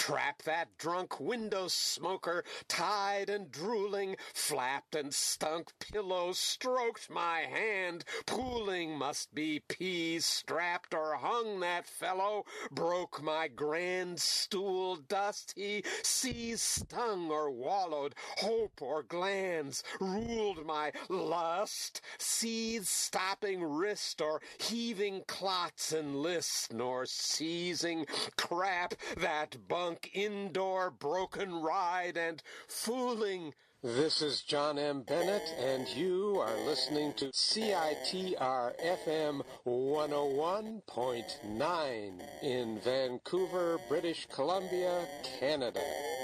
Trap that drunk window smoker, tied and drooling, flapped and stunk pillow, stroked my hand, pooling must be peas, strapped or hung that fellow, broke my grand stool, dust he seized, stung or wallowed, hope or glands, ruled my lust, seized stopping wrist or heaving clots and lists, nor seizing crap that bunk indoor broken ride and fooling. This is John M. Bennett, and you are listening to CITR FM 101.9 in Vancouver, British Columbia, Canada.